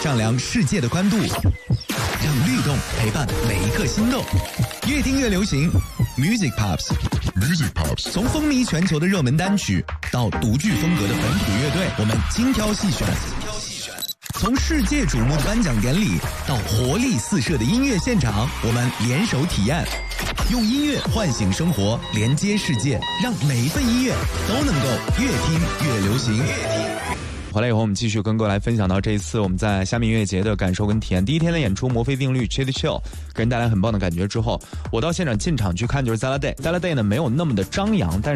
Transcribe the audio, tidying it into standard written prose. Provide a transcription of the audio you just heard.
丈量世界的宽度，让律动陪伴每一个心动。越听越流行 ，Music Pops。Music Pops， 从风靡全球的热门单曲到独具风格的本土乐队，我们精挑细选。从世界瞩目的颁奖典礼到活力四射的音乐现场，我们联手体验，用音乐唤醒生活，连接世界，让每一份音乐都能够越听越流行。回来以后，我们继续跟各位来分享到这一次我们在虾米音乐节的感受跟体验。第一天的演出，摩飞定律 Chitty Chill 给人带来很棒的感觉之后，我到现场进场去看就是 Zala Day 呢没有那么的张扬，但是